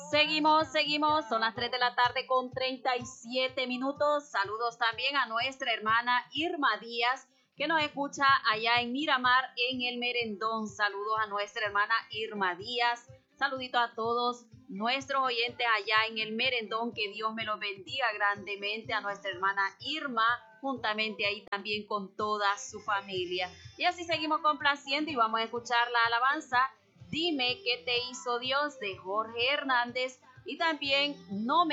Seguimos, son las 3 de la tarde con 37 minutos. Saludos también a nuestra hermana Irma Díaz, que nos escucha allá en Miramar, en el Merendón. Saludos a nuestra hermana Irma Díaz. Saludito a todos nuestros oyentes allá en el Merendón. Que Dios me los bendiga grandemente a nuestra hermana Irma, juntamente ahí también con toda su familia. Y así seguimos complaciendo y vamos a escuchar la alabanza Dime qué te hizo Dios, de Jorge Hernández, y también No me